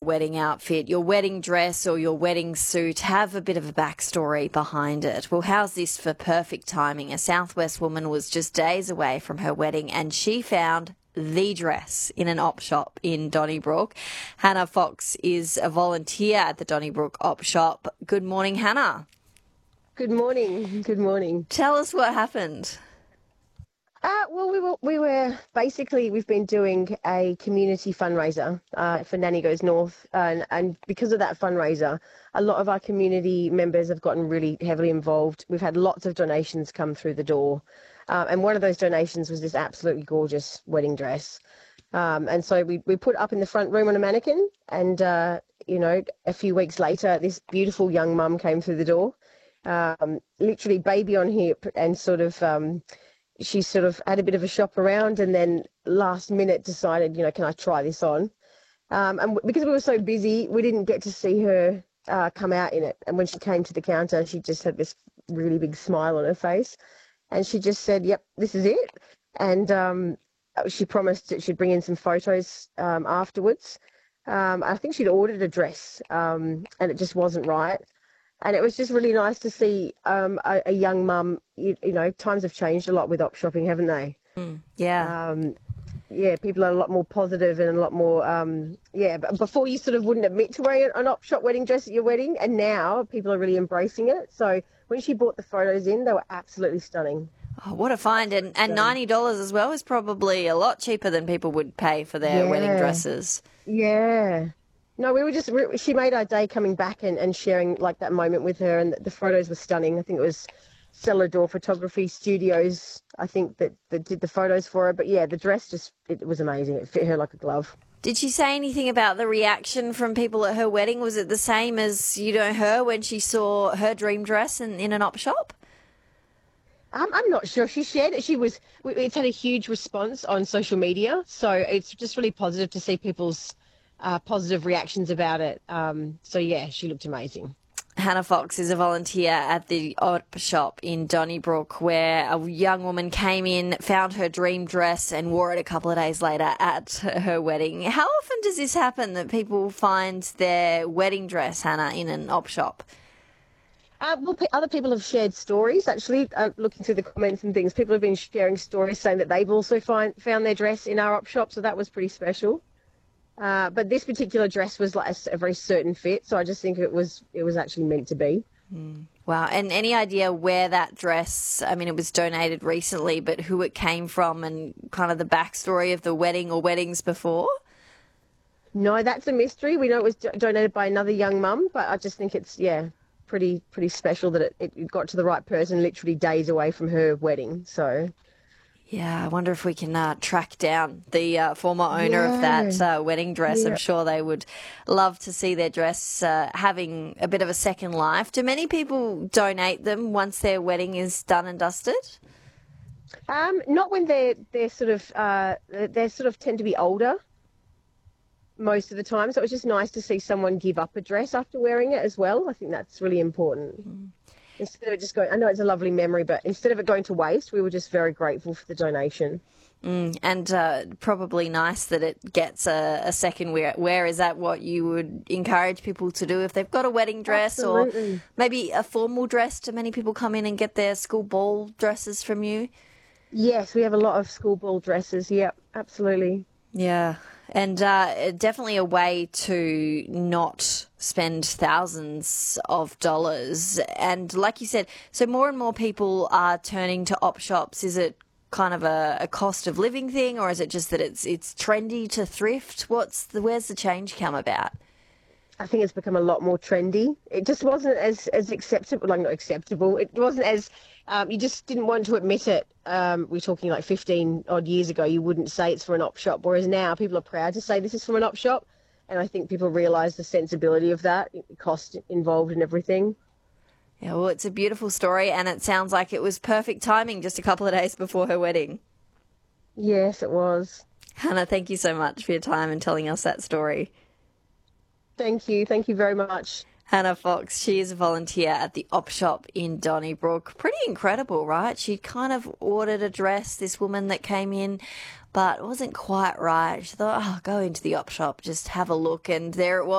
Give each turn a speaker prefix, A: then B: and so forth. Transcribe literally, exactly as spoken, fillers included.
A: wedding outfit, your wedding dress or your wedding suit have a bit of a backstory behind it. Well, how's this for perfect timing? A Southwest woman was just days away from her wedding and she found the dress in an op shop in Donnybrook. Hannah Fox is a volunteer at the Donnybrook op shop. Good morning, Hannah.
B: Good morning. Good morning.
A: Tell us what happened.
B: Uh, well, we were, we were basically, we've been doing a community fundraiser uh, for Nanny Goes North. And, and because of that fundraiser, a lot of our community members have gotten really heavily involved. We've had lots of donations come through the door. Uh, and one of those donations was this absolutely gorgeous wedding dress. Um, and so we, we put it up in the front room on a mannequin. And, uh, you know, a few weeks later, this beautiful young mum came through the door, um, literally baby on hip, and sort of... Um, she sort of had a bit of a shop around and then last minute decided, you know, can I try this on? Um, and because we were so busy, we didn't get to see her uh, come out in it. And when she came to the counter, she just had this really big smile on her face. And she just said, yep, this is it. And um, she promised that she'd bring in some photos um, afterwards. Um, I think she'd ordered a dress um, and it just wasn't right. And it was just really nice to see um, a, a young mum. You, you know, times have changed a lot with op shopping, haven't they?
A: Mm, yeah.
B: Um, yeah, people are a lot more positive and a lot more, um, yeah, but before you sort of wouldn't admit to wearing an op shop wedding dress at your wedding, and now people are really embracing it. So when she brought the photos in, they were absolutely stunning.
A: Oh, what a find. And, and ninety dollars as well is probably a lot cheaper than people would pay for their
B: yeah.
A: wedding dresses.
B: Yeah. No, we were just, she made our day coming back and, and sharing like that moment with her, and the, the photos were stunning. I think it was Celador Photography Studios, I think, that, that did the photos for her. But yeah, the dress just, it was amazing. It fit her like a glove.
A: Did she say anything about the reaction from people at her wedding? Was it the same as, you know, her when she saw her dream dress in, in an op shop?
B: Um, I'm not sure. She shared it. She was, it's had a huge response on social media. So it's just really positive to see people's Uh, positive reactions about it. Um, so, yeah, she looked amazing.
A: Hannah Fox is a volunteer at the op shop in Donnybrook, where a young woman came in, found her dream dress and wore it a couple of days later at her wedding. How often does this happen, that people find their wedding dress, Hannah, in an op shop?
B: Uh, well, p- other people have shared stories, actually, uh, looking through the comments and things. People have been sharing stories saying that they've also find, found their dress in our op shop, so that was pretty special. Uh, but this particular dress was like a, a very certain fit, so I just think it was it was actually meant to be.
A: Mm. Wow. And any idea where that dress, I mean, it was donated recently, but who it came from and kind of the backstory of the wedding or weddings before?
B: No, that's a mystery. We know it was do- donated by another young mum, but I just think it's, yeah, pretty pretty special that it, it got to the right person literally days away from her wedding, so...
A: Yeah, I wonder if we can uh, track down the uh, former owner
B: yeah.
A: of that uh, wedding dress.
B: Yeah.
A: I'm sure they would love to see their dress uh, having a bit of a second life. Do many people donate them once their wedding is done and dusted?
B: Um, not when they're they're sort of uh, they sort of tend to be older most of the time. So it was just nice to see someone give up a dress after wearing it as well. I think that's really important. Mm. Instead of it just going, I know it's a lovely memory, but instead of it going to waste, we were just very grateful for the donation.
A: Mm, and uh, probably nice that it gets a, a second wear. Wear, is that what you would encourage people to do if they've got a wedding dress?
B: Absolutely.
A: Or maybe a formal dress? Do many people come in and get their school ball dresses from you?
B: Yes, we have a lot of school ball dresses. Yep, absolutely.
A: Yeah, and uh, definitely a way to not spend thousands of dollars. And like you said, so more and more people are turning to op shops. Is it kind of a, a cost of living thing, or is it just that it's it's trendy to thrift? What's the where's the change come about?
B: I think it's become a lot more trendy. It just wasn't as, as acceptable, like not acceptable. It wasn't as, um, you just didn't want to admit it. Um, we're talking like fifteen odd years ago, you wouldn't say it's for an op shop, whereas now people are proud to say this is from an op shop. And I think people realise the sensibility of that, cost involved and everything.
A: Yeah, well, it's a beautiful story, and it sounds like it was perfect timing just a couple of days before her wedding.
B: Yes, it was.
A: Hannah, thank you so much for your time and telling us that story.
B: Thank you. Thank you very much.
A: Hannah Fox, she is a volunteer at the op shop in Donnybrook. Pretty incredible, right? She kind of ordered a dress, this woman that came in, but it wasn't quite right. She thought, oh, go into the op shop, just have a look. And there it was.